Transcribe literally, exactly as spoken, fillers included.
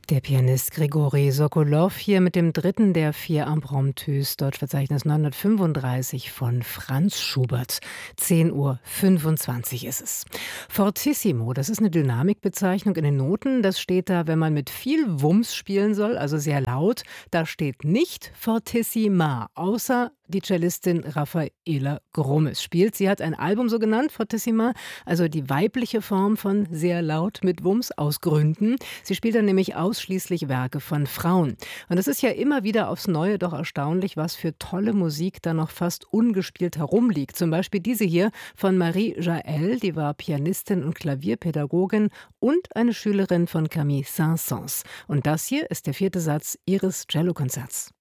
Der Pianist Grigori Sokolow hier mit dem dritten der vier Impromptus, Deutschverzeichnis neunhundertfünfunddreißig von Franz Schubert. zehn Uhr fünfundzwanzig ist es. Fortissimo, das ist eine Dynamikbezeichnung in den Noten. Das steht da, wenn man mit viel Wumms spielen soll, also sehr laut. Da steht nicht Fortissima, außer die Cellistin Raffaela Grummes spielt. Sie hat ein Album so genannt, Fortissima, also die weibliche Form von sehr laut mit Wumms, aus Gründen. Sie spielt dann nämlich ausschließlich Werke von Frauen. Und es ist ja immer wieder aufs Neue doch erstaunlich, was für tolle Musik da noch fast ungespielt herumliegt. Zum Beispiel diese hier von Marie Jaël, die war Pianistin und Klavierpädagogin und eine Schülerin von Camille Saint-Saëns. Und das hier ist der vierte Satz ihres Cellokonzerts.